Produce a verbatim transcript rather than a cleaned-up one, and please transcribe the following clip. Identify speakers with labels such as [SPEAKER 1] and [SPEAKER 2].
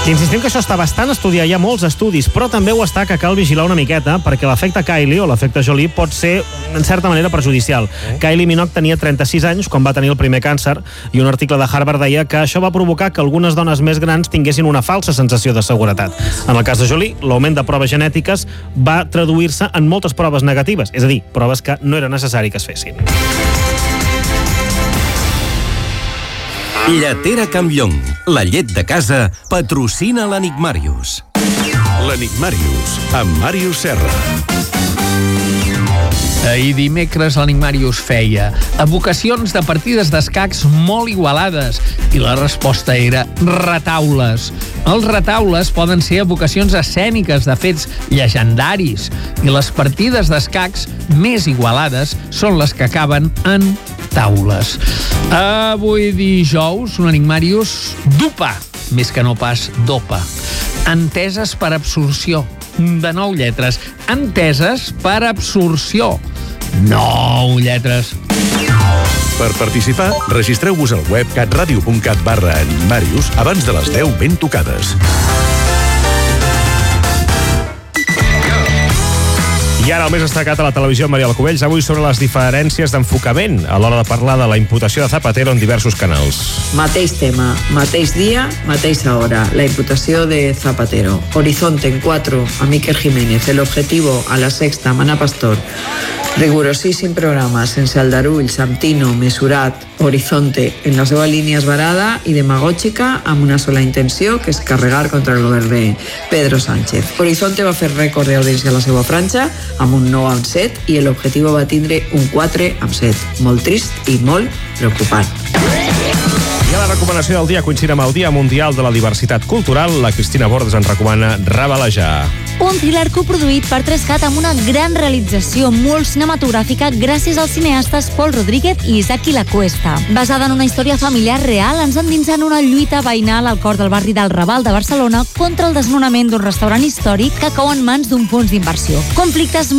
[SPEAKER 1] Insistim que això està bastant estudiat, hi ha molts estudis, però també ho està que cal vigilar una miqueta, perquè l'efecte Kylie o l'efecte Jolie pot ser, en certa manera, perjudicial. Eh? Kylie Minogue tenia trenta-sis anys quan va tenir el primer càncer, i un article de Harvard deia que això va provocar que algunes dones més grans tinguessin una falsa sensació de seguretat. En el cas de Jolie, l'augment de proves genètiques va traduir-se en moltes proves negatives, és a dir, proves que no era necessari que es fessin.
[SPEAKER 2] Lletera Campllong, la llet de casa, patrocina l'Enigmàrius.
[SPEAKER 3] L'Enigmàrius, amb Màrius Serra.
[SPEAKER 4] Ahir dimecres l'Enigmàrius feia evocacions de partides d'escacs molt igualades i la resposta era retaules. Els retaules poden ser evocacions escèniques de fets llegendaris i les partides d'escacs més igualades són les que acaben en taules. Avui dijous, un Enigmàrius dupa, més que no pas dopa. Enteses per absorció. De nou lletres. Enteses per absorció. Nou lletres.
[SPEAKER 3] Per participar, registreu-vos al web catradio punt cat barra Enigmàrius abans de les deu ben tocades.
[SPEAKER 1] I ara el més destacat a la televisió amb Mariel Cubells, avui sobre les diferències d'enfocament a l'hora de parlar de la imputació de Zapatero en diversos canals.
[SPEAKER 5] Mateix tema, mateix dia, mateixa hora. La imputació de Zapatero. Horizonte en cuatro a Miquel Jiménez. El objetivo a la Sexta, Mana Pastor. Rigurosíssim programa, sense aldarulls, amb tino, mesurat. Horizonte en la seva línia esbarada i demagògica amb una sola intenció, que és carregar contra el govern de Pedro Sánchez. Horizonte va fer rècord d'audiència a la seva franja amb un nou amb set i l'objectiu va tindre un quatre amb set. Molt trist i molt preocupant.
[SPEAKER 1] I a la recomanació del dia, coincidint amb el Dia Mundial de la Diversitat Cultural, la Cristina Bordes ens recomana Rabalejar.
[SPEAKER 6] Un thriller coproduït per tres cat amb una gran realització molt cinematogràfica gràcies als cineastes Pol Rodríguez i Isaki Lacuesta. Basada en una història familiar real, ens endinsa en una lluita veïnal al cor del barri del Raval de Barcelona contra el desnonament d'un restaurant històric que cau en mans d'un fons d'inversió. Conflictes